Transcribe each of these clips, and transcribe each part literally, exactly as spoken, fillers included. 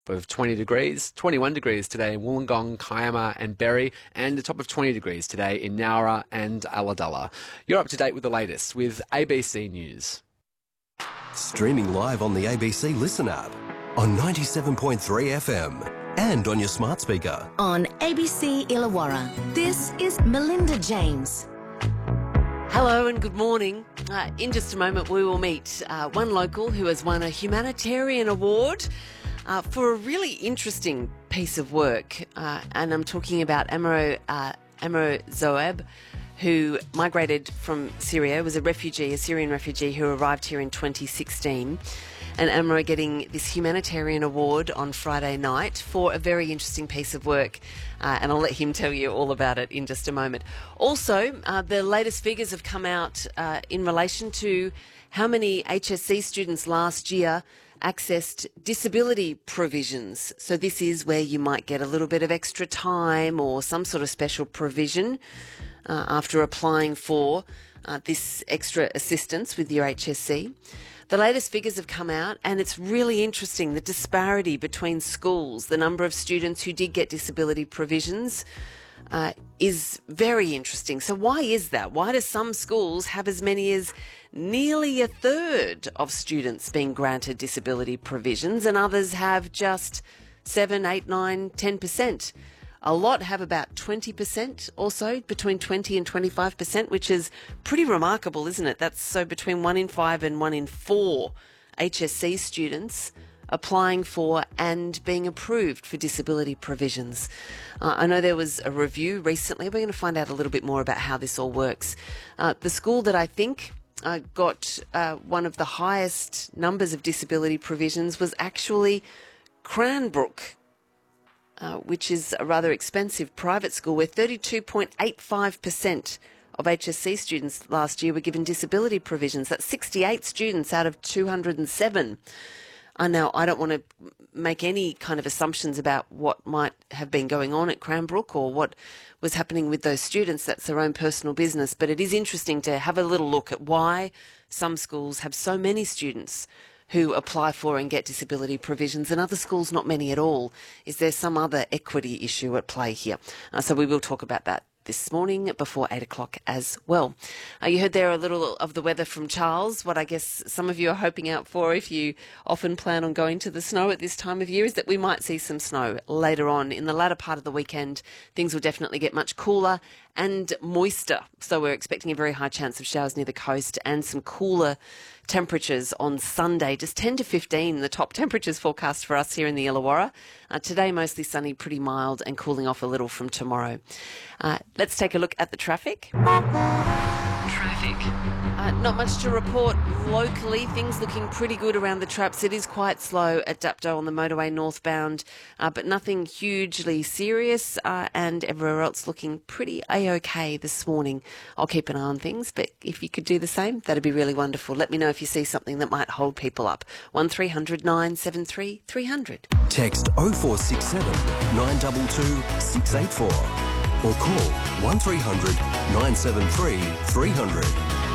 of twenty degrees, twenty-one degrees today in Wollongong, Kiama and Berry, and a top of twenty degrees today in Nowra and Ulladulla. You're up to date with the latest with A B C News. Streaming live on the A B C Listen app, on ninety-seven point three F M, and on your smart speaker. On A B C Illawarra, this is Melinda James. Hello and good morning. Uh, in just a moment we will meet uh, one local who has won a humanitarian award uh, for a really interesting piece of work. Uh, and I'm talking about Amro, uh, Amro Zoab, who migrated from Syria, was a refugee, a Syrian refugee who arrived here in twenty sixteen. And Amro getting this humanitarian award on Friday night for a very interesting piece of work. Uh, and I'll let him tell you all about it in just a moment. Also, uh, the latest figures have come out uh, in relation to how many H S C students last year accessed disability provisions. So this is where you might get a little bit of extra time or some sort of special provision uh, after applying for uh, this extra assistance with your H S C. The latest figures have come out and it's really interesting, the disparity between schools. The number of students who did get disability provisions uh, is very interesting. So why is that? Why do some schools have as many as nearly a third of students being granted disability provisions and others have just seven, eight, nine, ten percent? A lot have about twenty percent or so, between twenty and twenty-five percent, which is pretty remarkable, isn't it? That's so between one in five and one in four H S C students applying for and being approved for disability provisions. Uh, I know there was a review recently. We're going to find out a little bit more about how this all works. Uh, the school that I think uh, got uh, one of the highest numbers of disability provisions was actually Cranbrook, Uh, which is a rather expensive private school where thirty-two point eight five percent of H S C students last year were given disability provisions. That's sixty-eight students out of two hundred seven. I know I don't want to make any kind of assumptions about what might have been going on at Cranbrook or what was happening with those students. That's their own personal business. But it is interesting to have a little look at why some schools have so many students who apply for and get disability provisions and other schools not many at all. Is there some other equity issue at play here? Uh, so we will talk about that this morning before eight o'clock as well. Uh, you heard there a little of the weather from Charles. What I guess some of you are hoping out for if you often plan on going to the snow at this time of year is that we might see some snow later on. In the latter part of the weekend, things will definitely get much cooler and moister. So we're expecting a very high chance of showers near the coast and some cooler temperatures on Sunday, just ten to fifteen, the top temperatures forecast for us here in the Illawarra. Uh, today, mostly sunny, pretty mild and cooling off a little from tomorrow. Uh, let's take a look at the traffic. Traffic. Uh, not much to report locally. Things looking pretty good around the traps. It is quite slow at Dapto on the motorway northbound, uh, but nothing hugely serious, uh, and everywhere else looking pretty A-OK this morning. I'll keep an eye on things, but if you could do the same, that'd be really wonderful. Let me know if you see something that might hold people up. one three hundred nine seven three three hundred. Text oh four six seven, nine two two, six eight four or call one three hundred nine seven three three hundred.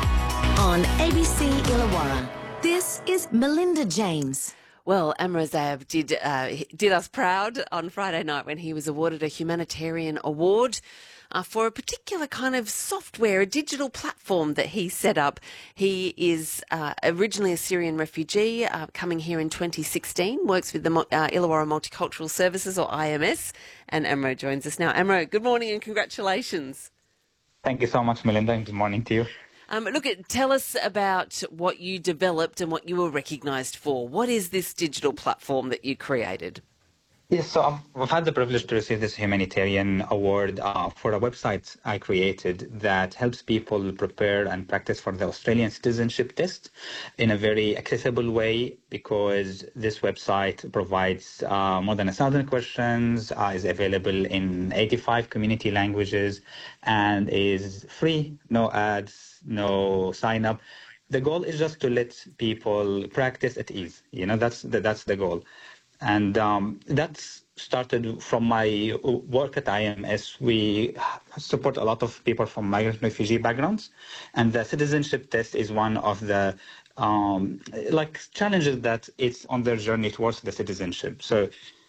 On A B C Illawarra, this is Melinda James. Well, Amro Zoab did, uh, did us proud on Friday night when he was awarded a humanitarian award uh, for a particular kind of software, a digital platform that he set up. He is uh, originally a Syrian refugee uh, coming here in twenty sixteen, works with the uh, Illawarra Multicultural Services, or I M S, and Amro joins us now. Amro, good morning and congratulations. Thank you so much, Melinda, and good morning to you. Um, look, tell us about what you developed and what you were recognised for. What is this digital platform that you created? Yes, so I've, I've had the privilege to receive this humanitarian award uh, for a website I created that helps people prepare and practice for the Australian citizenship test in a very accessible way, because this website provides uh, more than a thousand questions, uh, is available in eighty-five community languages, and is free, no ads, no sign up. The goal is just to let people practice at ease. You know, that's the, that's the goal. And um, that's started from my work at I M S. We support a lot of people from migrant refugee backgrounds, and the citizenship test is one of the um, like challenges that it's on their journey towards the citizenship. So